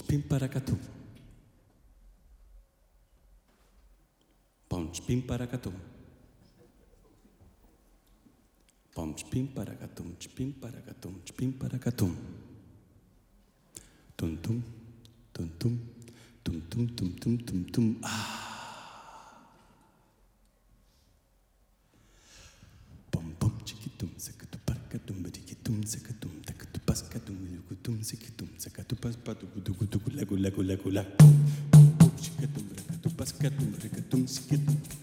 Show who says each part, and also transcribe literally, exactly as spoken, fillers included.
Speaker 1: pim paracatum. Punch pim paracatum. Punch pim paracatum, pim paracatum, pim paracatum. Tum tum, tum tum, tum tum tum tum tum tum. Ah. Pom pom chiquitum, sakatum paracatum, badikitum, sakatum, takatum pascatum, lukutum, sikitum, sakatum paspatu, dugu lagu lagu lagu lagu. Chiquitum, rakatum pascatum, rakatum sikitum.